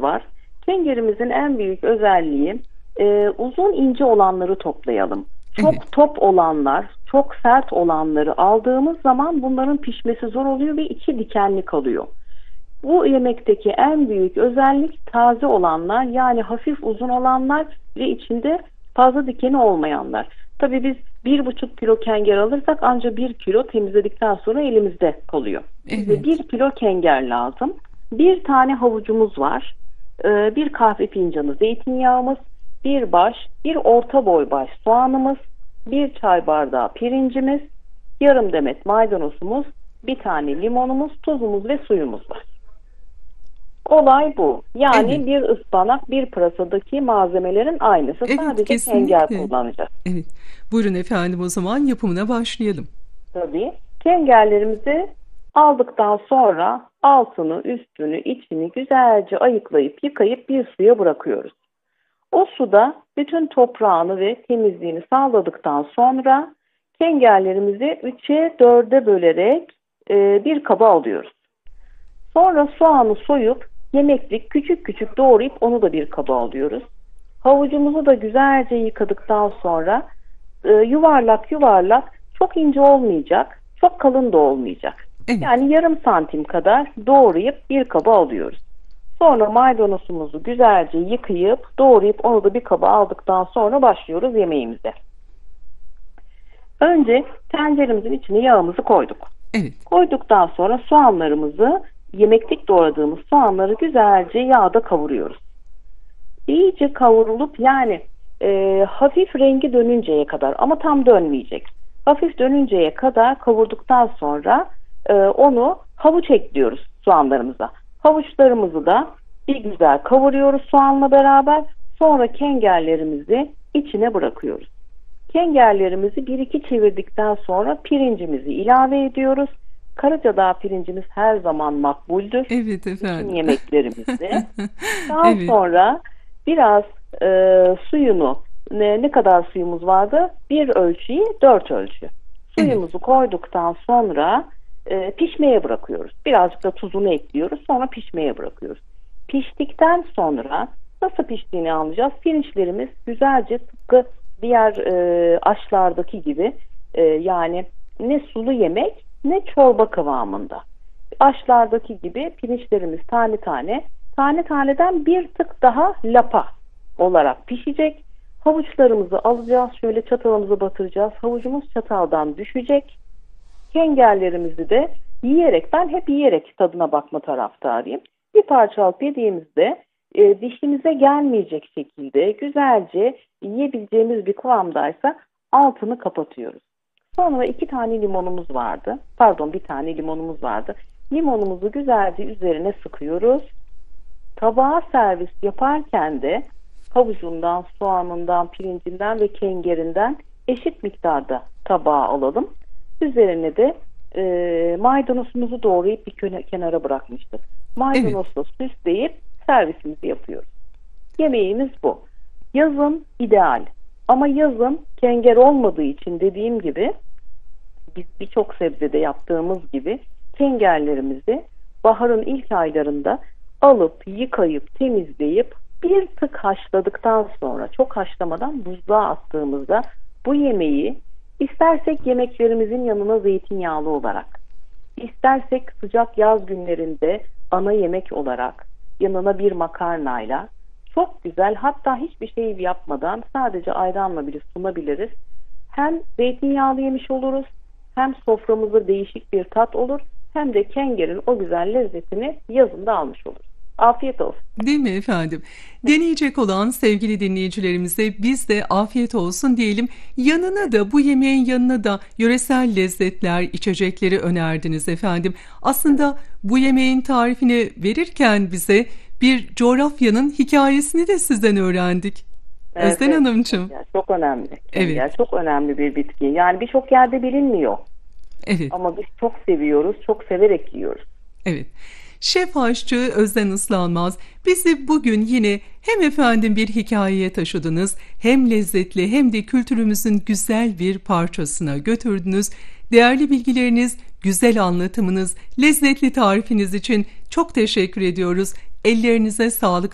var. Kengerimizin en büyük özelliği uzun ince olanları toplayalım. Çok Evet. top olanlar, çok sert olanları aldığımız zaman bunların pişmesi zor oluyor ve içi dikenli kalıyor. Bu yemekteki en büyük özellik taze olanlar, yani hafif uzun olanlar ve içinde fazla dikeni olmayanlar. Tabii biz 1,5 kilo kenger alırsak ancak 1 kilo temizledikten sonra elimizde kalıyor. Bize Evet. 1 kilo kenger lazım. Bir tane havucumuz var. Bir kahve fincanı zeytinyağımız, bir orta boy baş soğanımız, bir çay bardağı pirincimiz, yarım demet maydanozumuz, bir tane limonumuz, tuzumuz ve suyumuz var. Olay bu. Evet. Yani bir ıspanak, bir pırasadaki malzemelerin aynısı. Evet, Sadece kenger kesinlikle. kullanacağız. Evet. Buyurun efendim, o zaman yapımına başlayalım. Tabii. Kengerlerimizi aldıktan sonra altını, üstünü, içini güzelce ayıklayıp yıkayıp bir suya bırakıyoruz. O suda bütün toprağını ve temizliğini sağladıktan sonra kengerlerimizi 3'e 4'e bölerek bir kaba alıyoruz. Sonra soğanı soyup yemeklik küçük küçük doğrayıp onu da bir kaba alıyoruz. Havucumuzu da güzelce yıkadıktan sonra yuvarlak yuvarlak, çok ince olmayacak, çok kalın da olmayacak. Evet. Yani yarım santim kadar doğrayıp bir kaba alıyoruz. Sonra maydanozumuzu güzelce yıkayıp doğrayıp onu da bir kaba aldıktan sonra başlıyoruz yemeğimize. Önce tenceremizin içine yağımızı koyduk. Evet. Koyduktan sonra soğanlarımızı, yemeklik doğradığımız soğanları güzelce yağda kavuruyoruz. İyice kavrulup yani hafif rengi dönünceye kadar, ama tam dönmeyecek. Hafif dönünceye kadar kavurduktan sonra onu havuç ekliyoruz soğanlarımıza. Havuçlarımızı da bir güzel kavuruyoruz soğanla beraber. Sonra kengerlerimizi içine bırakıyoruz. Kengerlerimizi bir iki çevirdikten sonra pirincimizi ilave ediyoruz. Karacadağ pirincimiz her zaman makbuldür Evet bütün efendim. yemeklerimizde. Daha Evet. sonra biraz suyunu, ne kadar suyumuz vardı? Bir ölçüyü 4 ölçü. Evet. Suyumuzu koyduktan sonra pişmeye bırakıyoruz. Birazcık da tuzunu ekliyoruz. Sonra pişmeye bırakıyoruz. Piştikten sonra nasıl piştiğini anlayacağız. Pirinçlerimiz güzelce tıpkı diğer aşlardaki gibi yani ne sulu yemek ne çorba kıvamında. Aşlardaki gibi pirinçlerimiz tane tane, tane taneden bir tık daha lapa olarak pişecek. Havuçlarımızı alacağız. Şöyle çatalımızı batıracağız. Havucumuz çataldan düşecek. Kengerlerimizi de yiyerek, ben hep yiyerek tadına bakma taraftarıyım. Bir parça alıp yediğimizde dişimize gelmeyecek şekilde güzelce yiyebileceğimiz bir kıvamdaysa altını kapatıyoruz. Sonra bir tane limonumuz vardı. Limonumuzu güzelce üzerine sıkıyoruz. Tabağa servis yaparken de havucundan, soğanından, pirincinden ve kengerinden eşit miktarda tabağa alalım. Üzerine de maydanozumuzu doğrayıp bir kenara bırakmıştık. Evet. Maydanozla süsleyip servisimizi yapıyoruz. Yemeğimiz bu. Yazın ideal. Ama yazın kenger olmadığı için, dediğim gibi, biz birçok sebzede yaptığımız gibi kengerlerimizi baharın ilk aylarında alıp yıkayıp temizleyip bir tık haşladıktan sonra, çok haşlamadan buzluğa attığımızda bu yemeği istersek yemeklerimizin yanına zeytinyağlı olarak, istersek sıcak yaz günlerinde ana yemek olarak yanına bir makarnayla çok güzel, hatta hiçbir şey yapmadan sadece ayranla bile sunabiliriz. Hem zeytinyağlı yemiş oluruz, hem soframıza değişik bir tat olur, hem de kengerin o güzel lezzetini yazında almış oluruz. Afiyet olsun. Değil mi efendim? Deneyecek olan sevgili dinleyicilerimize biz de afiyet olsun diyelim. Yanına da, bu yemeğin yanına da yöresel lezzetler, içecekleri önerdiniz efendim. Aslında bu yemeğin tarifini verirken bize bir coğrafyanın hikayesini de sizden öğrendik. Özden Evet, Hanımcığım. kenger çok önemli. Evet, Kenger çok önemli bir bitki. Yani birçok yerde bilinmiyor. evet. Ama biz çok seviyoruz, çok severek yiyoruz. Evet. Şef aşçı Özden Islanmaz bizi bugün yine hem efendim bir hikayeye taşıdınız, hem lezzetli hem de kültürümüzün güzel bir parçasına götürdünüz. Değerli bilgileriniz, güzel anlatımınız, lezzetli tarifiniz için çok teşekkür ediyoruz. Ellerinize sağlık.